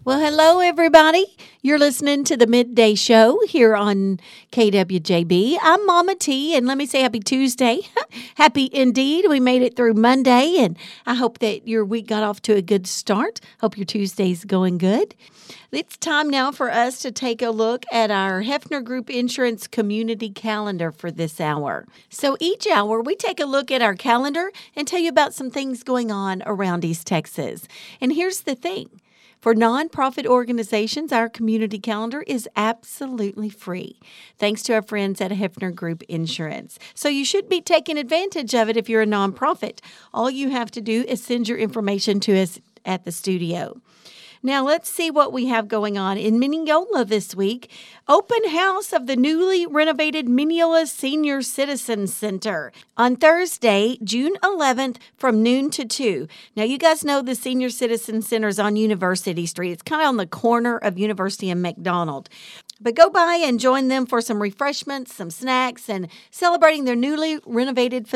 Well, hello, everybody. You're listening to the Midday Show here on KWJB. I'm Mama T, and let me say happy Tuesday. Happy indeed. We made it through Monday, and I hope that your week got off to a good start. Hope your Tuesday's going good. It's time now for us to take a look at our Hefner Group Insurance Community Calendar for this hour. So each hour, we take a look at our calendar and tell you about some things going on around East Texas. And here's the thing. For nonprofit organizations, our community calendar is absolutely free, thanks to our friends at Hefner Group Insurance. So you should be taking advantage of it if you're a nonprofit. All you have to do is send your information to us at the studio. Now, let's see what we have going on in Mineola this week. Open house of the newly renovated Mineola Senior Citizen Center on Thursday, June 11th from noon to 2. Now, you guys know the Senior Citizen Center is on University Street. It's kind of on the corner of University and McDonald. But go by and join them for some refreshments, some snacks, and celebrating their newly renovated